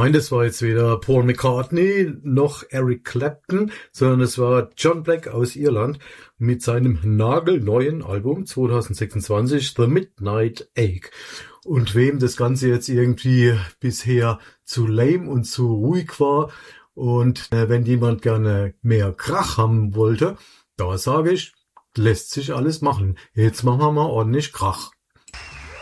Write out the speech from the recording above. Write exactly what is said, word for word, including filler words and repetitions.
Nein, das war jetzt weder Paul McCartney noch Eric Clapton, sondern es war John Black aus Irland mit seinem nagelneuen Album zwanzig sechsundzwanzig, The Midnight Egg. Und wem das Ganze jetzt irgendwie bisher zu lame und zu ruhig war und äh, wenn jemand gerne mehr Krach haben wollte, da sage ich, lässt sich alles machen. Jetzt machen wir mal ordentlich Krach.